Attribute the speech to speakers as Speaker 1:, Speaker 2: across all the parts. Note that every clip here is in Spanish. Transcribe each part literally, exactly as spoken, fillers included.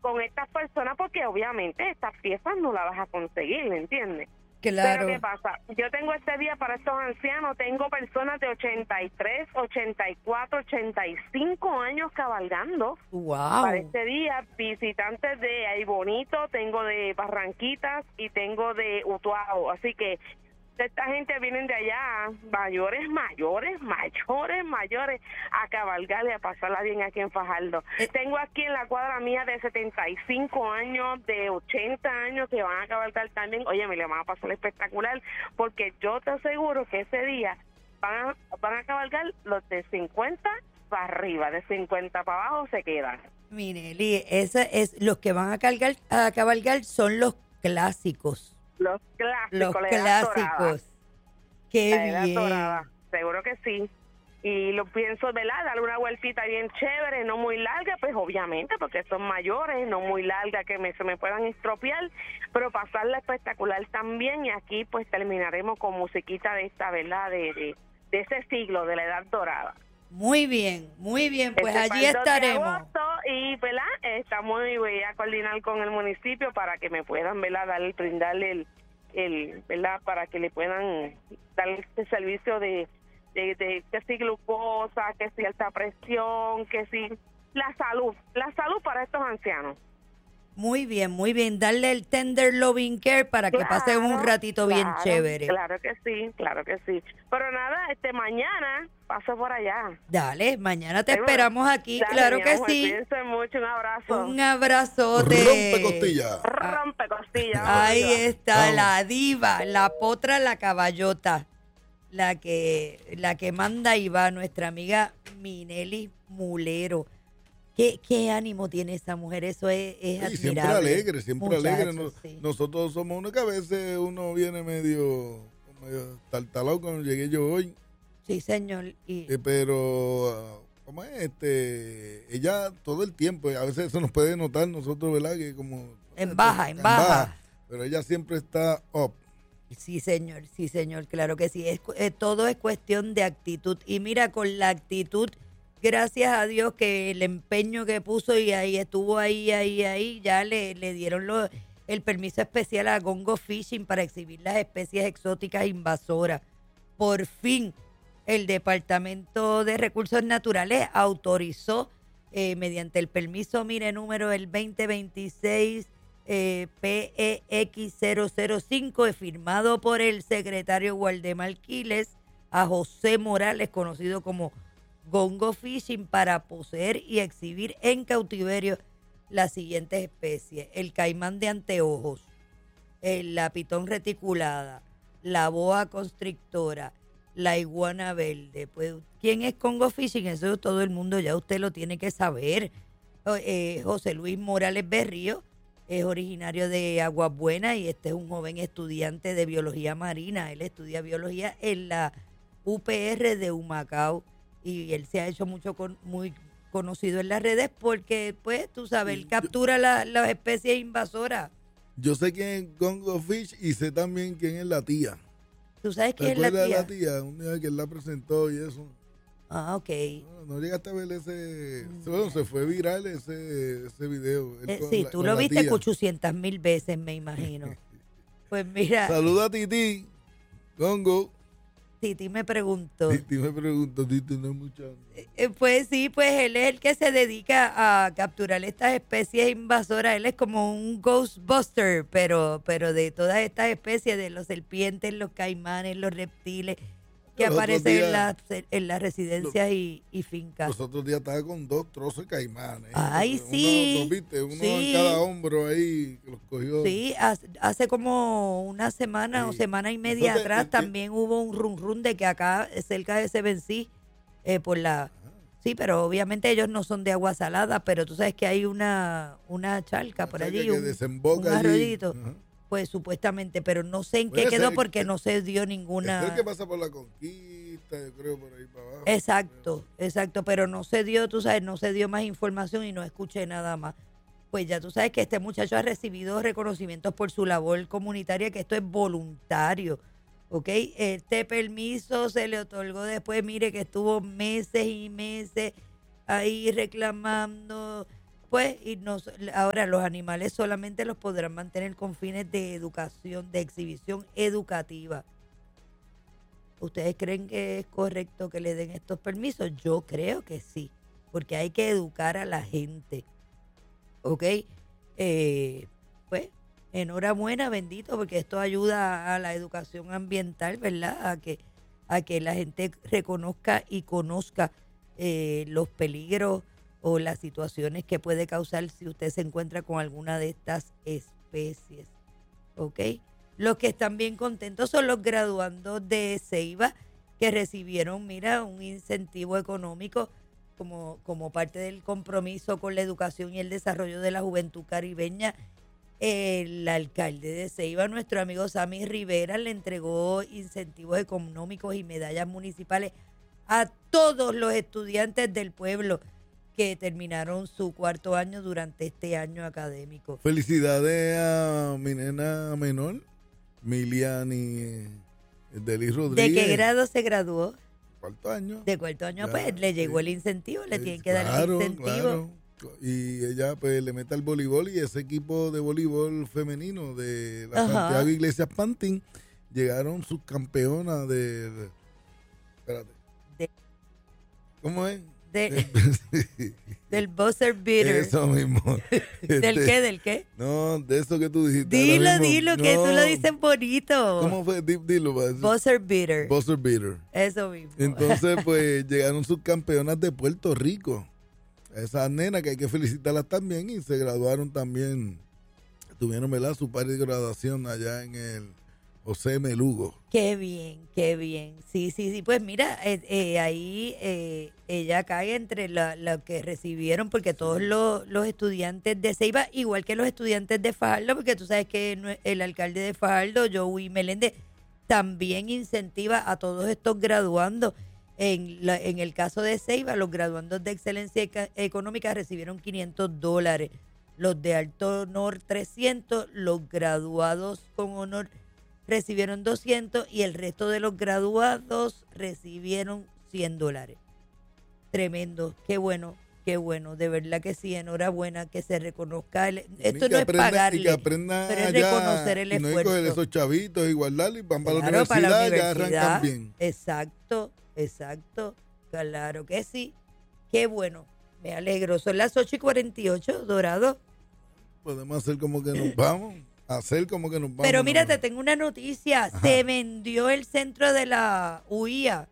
Speaker 1: con estas personas, porque obviamente estas piezas no las vas a conseguir, ¿me entiendes?
Speaker 2: Claro.
Speaker 1: Pero ¿qué pasa? Yo tengo este día para estos ancianos, tengo personas de ochenta y tres, ochenta y cuatro, ochenta y cinco años cabalgando.
Speaker 2: Wow.
Speaker 1: Para este día, visitantes de Ay Bonito, tengo de Barranquitas y tengo de Utuado. Así que esta gente vienen de allá, mayores, mayores, mayores, mayores, a cabalgar y a pasarla bien aquí en Fajardo.
Speaker 2: Eh.
Speaker 1: Tengo aquí en la cuadra mía de setenta y cinco años, de ochenta años, que van a cabalgar también. Oye, me le van a pasar espectacular, porque yo te aseguro que ese día van a, van a cabalgar los de cincuenta para arriba, de cincuenta para abajo se quedan.
Speaker 2: Mineli, esa es, los que van a, cargar, a cabalgar son los clásicos.
Speaker 1: Los clásicos,
Speaker 2: Los
Speaker 1: la edad dorada.
Speaker 2: clásicos. Qué
Speaker 1: La edad
Speaker 2: bien.
Speaker 1: dorada, seguro que sí. Y lo pienso, ¿verdad? Darle una vueltita bien chévere, no muy larga, pues obviamente, porque son mayores, no muy larga que me, se me puedan estropear, pero pasarla espectacular también. Y aquí pues terminaremos con musiquita de esta, ¿verdad? De, de, de ese siglo, de la edad dorada.
Speaker 2: Muy bien, muy bien, pues
Speaker 1: Este,
Speaker 2: allí
Speaker 1: para el dos de
Speaker 2: estaremos.
Speaker 1: agosto, y ¿verdad? Estamos y voy a coordinar con el municipio para que me puedan, ¿verdad? Dar, brindarle el, el, ¿verdad? Para que le puedan dar este servicio de, de, de que si glucosa, que si alta presión, que si la salud, la salud para estos ancianos.
Speaker 2: Muy bien, muy bien. Darle el tender loving care para que
Speaker 1: Claro,
Speaker 2: pasen un ratito bien
Speaker 1: claro,
Speaker 2: chévere.
Speaker 1: Claro que sí, claro que sí. Pero nada, este mañana paso por allá.
Speaker 2: Dale, mañana te
Speaker 1: Ay, bueno,
Speaker 2: esperamos aquí,
Speaker 1: dale,
Speaker 2: claro
Speaker 1: mi
Speaker 2: que
Speaker 1: amor,
Speaker 2: sí.
Speaker 1: cuídense mucho, un abrazo.
Speaker 2: Un abrazote.
Speaker 3: Rompe costilla.
Speaker 1: Rompe costillas.
Speaker 2: Ahí
Speaker 1: vamos.
Speaker 2: está
Speaker 3: Vamos.
Speaker 2: la diva, la potra, la caballota, la que, la que manda y va, nuestra amiga Mineli Mulero. ¿Qué, qué ánimo tiene esa mujer? Eso es, es
Speaker 3: Sí,
Speaker 2: admirable.
Speaker 3: siempre alegre, siempre
Speaker 2: Muchacho,
Speaker 3: alegre. No-
Speaker 2: sí.
Speaker 3: Nosotros somos uno que a veces uno viene medio, medio tartalado cuando llegué yo hoy,
Speaker 2: Sí, señor. Y,
Speaker 3: eh, pero ah, ¿cómo es? Este, ella todo el tiempo, a veces eso nos puede notar nosotros, ¿verdad? Que como
Speaker 2: En baja, en baja.
Speaker 3: pero ella siempre está up.
Speaker 2: Sí, señor, sí, señor, claro que sí. Es, cu- eh, todo es cuestión de actitud. Y mira, con la actitud, gracias a Dios que el empeño que puso y ahí estuvo ahí, ahí, ahí, ya le, le dieron lo- el permiso especial a Gongo Fishing para exhibir las especies exóticas invasoras. Por fin, el Departamento de Recursos Naturales autorizó eh, mediante el permiso, mire, número el veinte veintiséis eh, P E X cero cero cinco, eh, firmado por el secretario Waldemar Quiles, a José Morales, conocido como Gongo Fishing, para poseer y exhibir en cautiverio las siguientes especies: el caimán de anteojos, el la pitón reticulada, la boa constrictora, la iguana verde. Pues, ¿quién es Gongo Fishing? Eso todo el mundo ya usted lo tiene que saber. O- eh, José Luis Morales Berrío es originario de Aguas Buenas y este es un joven estudiante de biología marina. Él estudia biología en la U P R de Humacao y él se ha hecho mucho con, muy conocido en las redes porque, pues, tú sabes, él
Speaker 3: Sí,
Speaker 2: captura la- las especies invasoras.
Speaker 3: Yo sé quién es Gongo Fish y sé también quién es la tía.
Speaker 2: ¿Tú sabes
Speaker 3: ¿Te
Speaker 2: quién es la
Speaker 3: acuerdas de la
Speaker 2: tía?
Speaker 3: tía? Un día que él la presentó y eso.
Speaker 2: Ah, ok.
Speaker 3: No, no llegaste a ver ese. Bueno, se fue viral ese, ese video. él
Speaker 2: Eh,
Speaker 3: con
Speaker 2: sí,
Speaker 3: la-
Speaker 2: tú
Speaker 3: con
Speaker 2: lo
Speaker 3: la
Speaker 2: viste
Speaker 3: tía.
Speaker 2: ochocientas mil veces, me imagino. Pues mira,
Speaker 3: Saluda a Titi. Gongo.
Speaker 2: Titi me preguntó.
Speaker 3: Titi me preguntó, Titi no es mucha.
Speaker 2: Eh, Pues sí, pues él es el que se dedica a capturar estas especies invasoras. Él es como un Ghostbuster, pero, pero de todas estas especies, de los serpientes, los caimanes, los reptiles, que
Speaker 3: Los otros
Speaker 2: aparecen en
Speaker 3: días-
Speaker 2: las, en las residencias y, y fincas.
Speaker 3: Los otros días estaba con dos trozos de caimanes.
Speaker 2: Ay,
Speaker 3: Uno-
Speaker 2: sí,
Speaker 3: dos, ¿viste? Uno
Speaker 2: sí.
Speaker 3: en cada hombro ahí que los cogió.
Speaker 2: Sí, hace, hace como una semana o
Speaker 3: Sí.
Speaker 2: semana y media
Speaker 3: Entonces,
Speaker 2: atrás
Speaker 3: eh,
Speaker 2: también hubo un run run de que acá eh, cerca de Sevencí, eh, por la... Sí, pero obviamente ellos no son de agua salada, pero tú sabes que hay una, una charca por
Speaker 3: O sea,
Speaker 2: allí,
Speaker 3: que
Speaker 2: un,
Speaker 3: desemboca
Speaker 2: un
Speaker 3: allí.
Speaker 2: arroyito,
Speaker 3: Ajá.
Speaker 2: pues supuestamente, pero no sé en
Speaker 3: Puede
Speaker 2: qué quedó
Speaker 3: ser
Speaker 2: porque
Speaker 3: que-
Speaker 2: no se dio
Speaker 3: Es
Speaker 2: ninguna...
Speaker 3: el que pasa por la conquista, yo creo, por ahí para abajo.
Speaker 2: Exacto, exacto, pero no se dio, tú sabes, no se dio más información y no escuché nada más. Pues ya tú sabes que este muchacho ha recibido reconocimientos por su labor comunitaria, que esto es voluntario, ¿ok? Este permiso se le otorgó después, mire que estuvo meses y meses ahí reclamando pues, y nos, ahora los animales solamente los podrán mantener con fines de educación, de exhibición educativa. ¿Ustedes creen que es correcto que le den estos permisos? Yo creo que sí, porque hay que educar a la gente. ¿Ok? Eh, pues, enhorabuena, bendito, porque esto ayuda a la educación ambiental, ¿verdad? A que, a que la gente reconozca y conozca eh, los peligros o las situaciones que puede causar si usted se encuentra con alguna de estas especies. ¿Ok? Los que están bien contentos son los graduandos de Ceiba que recibieron, mira, un incentivo económico como, como parte del compromiso con la educación y el desarrollo de la juventud caribeña. El alcalde de Ceiba, nuestro amigo Sammy Rivera, le entregó incentivos económicos y medallas municipales a todos los estudiantes del pueblo que terminaron su cuarto año durante este año académico.
Speaker 3: Felicidades a mi nena menor, Miliani Deli Rodríguez.
Speaker 2: ¿De qué grado se graduó?
Speaker 3: Cuarto año.
Speaker 2: De cuarto año,
Speaker 3: Ya,
Speaker 2: pues le llegó
Speaker 3: sí.
Speaker 2: el incentivo, le
Speaker 3: Eh,
Speaker 2: tienen que
Speaker 3: claro,
Speaker 2: dar el incentivo.
Speaker 3: Claro. Y ella pues le mete al voleibol y ese equipo de voleibol femenino de la
Speaker 2: Ajá.
Speaker 3: Santiago Iglesias Pantin llegaron subcampeonas del... Espérate.
Speaker 2: De-
Speaker 3: ¿Cómo es?
Speaker 2: De- del buzzer beater.
Speaker 3: Eso mismo.
Speaker 2: ¿Del
Speaker 3: Este,
Speaker 2: qué? ¿Del qué?
Speaker 3: No, de eso que tú dijiste.
Speaker 2: Dilo,
Speaker 3: ahora mismo.
Speaker 2: dilo, que tú
Speaker 3: No.
Speaker 2: lo dices bonito.
Speaker 3: ¿Cómo fue? Di- Dilo. pa.
Speaker 2: Buzzer beater.
Speaker 3: Buzzer beater.
Speaker 2: Eso mismo.
Speaker 3: Entonces, pues, llegaron subcampeonas de Puerto Rico. Esas nenas que hay que felicitarlas también y se graduaron también. Tuvieron, ¿verdad? Su par de graduación allá en el José Melugo.
Speaker 2: Qué bien, qué bien. Sí, sí, sí. Pues mira, eh, eh, ahí eh, ella cae entre la, la que recibieron, porque todos los, los estudiantes de Ceiba, igual que los estudiantes de Fajardo, porque tú sabes que nue- el alcalde de Fajardo, Joey Meléndez, también incentiva a todos estos graduandos. En, la, en el caso de Ceiba, los graduandos de excelencia eca- económica recibieron quinientos dólares, los de alto honor trescientos, los graduados con honor recibieron doscientos y el resto de los graduados recibieron cien dólares. Tremendo, qué bueno, qué bueno, de verdad que sí, enhorabuena, que se reconozca, el, esto
Speaker 3: Y que
Speaker 2: no es
Speaker 3: aprenda-
Speaker 2: pagarle,
Speaker 3: y que aprenda
Speaker 2: pero es
Speaker 3: allá,
Speaker 2: reconocer el
Speaker 3: y no
Speaker 2: esfuerzo.
Speaker 3: coger esos chavitos y guardarlos y van para,
Speaker 2: Claro,
Speaker 3: la
Speaker 2: para la
Speaker 3: universidad, ya
Speaker 2: universidad.
Speaker 3: arrancan bien.
Speaker 2: Exacto, exacto, claro que sí, qué bueno, me alegro, son las ocho y cuarenta y ocho, Dorado.
Speaker 3: Podemos hacer como que nos vamos, hacer como que nos vamos.
Speaker 2: Pero mira,
Speaker 3: ¿no?
Speaker 2: te tengo una noticia.
Speaker 3: Ajá.
Speaker 2: Se vendió el centro de la U I A.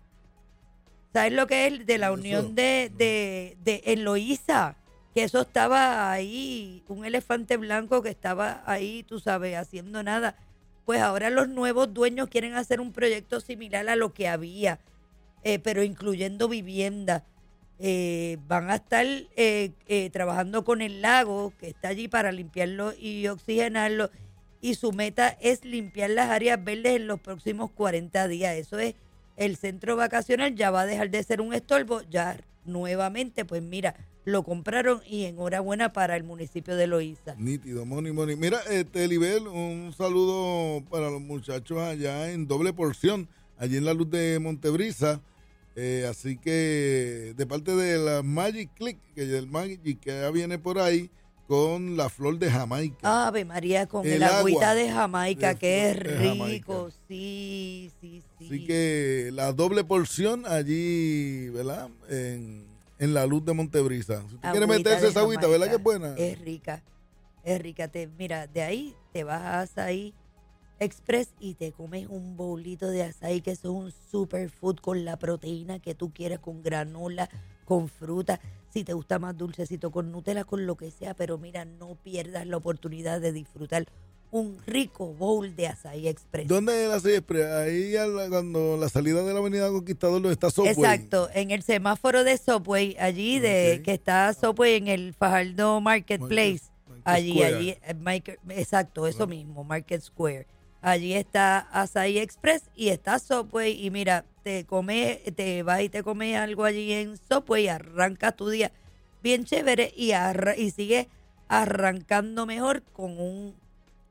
Speaker 2: ¿Sabes lo que es? De la
Speaker 3: Eso,
Speaker 2: unión de, de, de en Loíza. Que eso estaba ahí, un elefante blanco que estaba ahí, tú sabes, haciendo nada. Pues ahora los nuevos dueños quieren hacer un proyecto similar a lo que había, eh, pero incluyendo vivienda. Eh, van a estar eh, eh, trabajando con el lago que está allí para limpiarlo y oxigenarlo, y su meta es limpiar las áreas verdes en los próximos cuarenta días. Eso es, el centro vacacional ya va a dejar de ser un estorbo, ya nuevamente, pues mira, lo compraron y enhorabuena para el municipio de Loíza.
Speaker 3: Nítido, Moni, Moni. Mira, este, Libel, un saludo para los muchachos allá en Doble Porción, allí en la Luz de Montebrisa. Eh, así que de parte de la Magic Click, que el Magic que ya viene por ahí con la flor de Jamaica.
Speaker 2: Ave María, con
Speaker 3: El
Speaker 2: el, agüita
Speaker 3: agua
Speaker 2: de Jamaica,
Speaker 3: de
Speaker 2: que es
Speaker 3: flor de
Speaker 2: rico,
Speaker 3: Jamaica.
Speaker 2: sí, sí, sí.
Speaker 3: Así que la Doble Porción allí, ¿verdad? En, en la Luz de Montebrisa. Si usted quiere
Speaker 2: Agüita
Speaker 3: meterse
Speaker 2: de
Speaker 3: esa agüita, ¿verdad que es buena?
Speaker 2: Es rica, es rica. Te, mira, de ahí te vas a Azaí Express y te comes un bolito de azaí, que eso es un superfood con la proteína que tú quieres, con granola, con fruta. Si te gusta más dulcecito, con Nutella, con lo que sea, pero mira, no pierdas la oportunidad de disfrutar un rico bowl de Azaí Express.
Speaker 3: ¿Dónde es la Azaí Express? Ahí a la- cuando la salida de la Avenida Conquistador lo está Subway.
Speaker 2: Exacto, en el semáforo de Subway, allí de
Speaker 3: Ok.
Speaker 2: que está Subway en el Fajardo Marketplace,
Speaker 3: Market- Market
Speaker 2: allí,
Speaker 3: Square.
Speaker 2: allí, eh, Market- exacto, eso
Speaker 3: Claro.
Speaker 2: mismo, Market Square. Allí está Azaí Express y está Subway, y mira, te comes, te vas y te comes algo allí en Subway, arrancas tu día bien chévere y, arra- y sigues arrancando mejor con un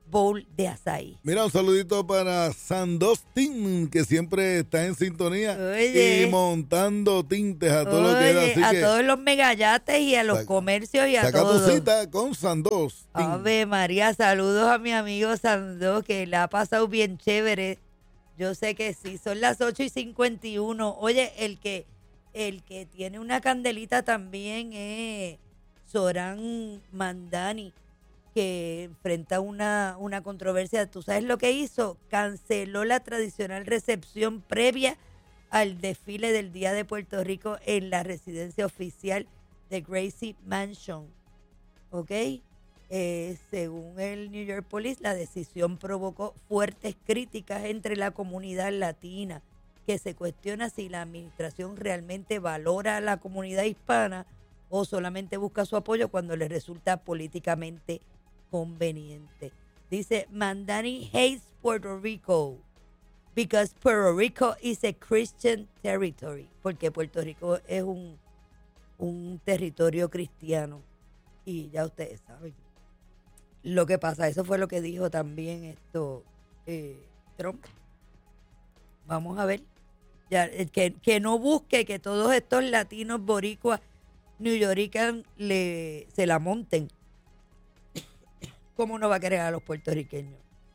Speaker 2: bowl de açaí.
Speaker 3: Mira, un saludito para Sandostin, que siempre está en sintonía.
Speaker 2: Oye.
Speaker 3: Y montando tintes a todo
Speaker 2: Oye,
Speaker 3: lo que da. Así
Speaker 2: a
Speaker 3: que,
Speaker 2: todos los megayates y a los
Speaker 3: saca,
Speaker 2: comercios y a
Speaker 3: saca
Speaker 2: todos.
Speaker 3: tu cita con Sandos.
Speaker 2: Ave María, saludos a mi amigo Sandos, que la ha pasado bien chévere. Yo sé que sí, son las ocho y cincuenta y uno. Oye, el que, el que tiene una candelita también es Során Mandani, que enfrenta una, una controversia. ¿Tú sabes lo que hizo? Canceló la tradicional recepción previa al desfile del Día de Puerto Rico en la residencia oficial de Gracie Mansion. ¿Ok? Eh, según el New York Police, la decisión provocó fuertes críticas entre la comunidad latina, que se cuestiona si la administración realmente valora a la comunidad hispana o solamente busca su apoyo cuando le resulta políticamente conveniente. Dice, Mandani hates Puerto Rico because Puerto Rico is a Christian territory, porque Puerto Rico es un, un territorio cristiano. Y ya ustedes saben lo que pasa. Eso fue lo que dijo también esto eh, Trump. Vamos a ver. Ya, que, que no busque que todos estos latinos boricuas New Yorkers le, se la monten. ¿Cómo no va a querer a los puertorriqueños?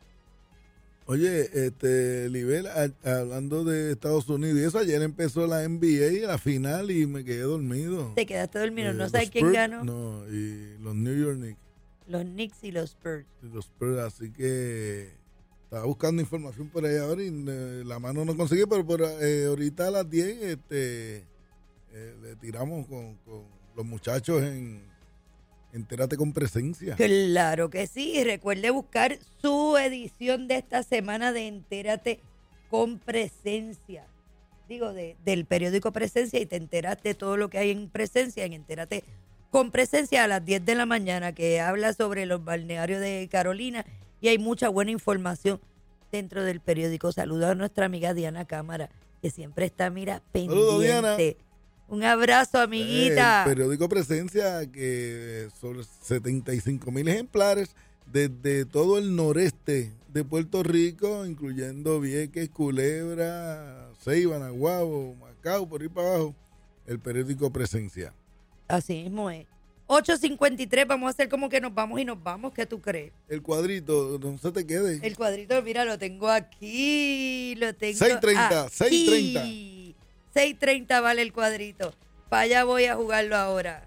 Speaker 3: Oye, este, Libel, a, hablando de Estados Unidos, y eso ayer empezó la N B A, la final, y me quedé dormido.
Speaker 2: Te quedaste dormido,
Speaker 3: Eh,
Speaker 2: ¿no
Speaker 3: los
Speaker 2: sabes quién
Speaker 3: Spurs,
Speaker 2: ganó?
Speaker 3: No, y los New York Knicks.
Speaker 2: Los Knicks y los Spurs.
Speaker 3: Los Spurs, así que estaba buscando información por ahí ahora y eh, la mano no conseguí, pero por, eh, ahorita a las diez este, eh, le tiramos con, con los muchachos en Entérate con Presencia.
Speaker 2: Claro que sí. Y recuerde buscar su edición de esta semana de Entérate con Presencia. Digo, de, del periódico Presencia, y te enteras de todo lo que hay en Presencia, en Entérate con Presencia a las diez de la mañana, que habla sobre los balnearios de Carolina, y hay mucha buena información dentro del periódico. Saludos a nuestra amiga Diana Cámara, que siempre está, mira, pendiente.
Speaker 3: Saludos, Diana.
Speaker 2: Un abrazo, amiguita.
Speaker 3: El periódico Presencia, que sobre setenta y cinco mil ejemplares desde todo el noreste de Puerto Rico, incluyendo Vieques, Culebra, Ceiba, Naguabo, Macao, por ahí para abajo, el periódico Presencia.
Speaker 2: Así mismo es. ocho cincuenta y tres, vamos a hacer como que nos vamos y nos vamos. ¿Qué tú crees?
Speaker 3: El cuadrito, no se te quede.
Speaker 2: El cuadrito, mira, lo tengo aquí. Lo tengo
Speaker 3: seis treinta,
Speaker 2: aquí.
Speaker 3: seis treinta.
Speaker 2: seis treinta vale el cuadrito. Para allá voy a jugarlo ahora.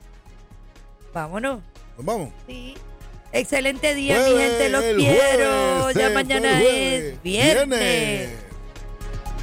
Speaker 2: Vámonos.
Speaker 3: ¿Nos vamos?
Speaker 2: Sí. Excelente día,
Speaker 3: Jueves,
Speaker 2: mi gente. Los
Speaker 3: el
Speaker 2: quiero.
Speaker 3: jueves,
Speaker 2: Ya
Speaker 3: se
Speaker 2: mañana
Speaker 3: fue el jueves.
Speaker 2: es viernes.
Speaker 3: Viene.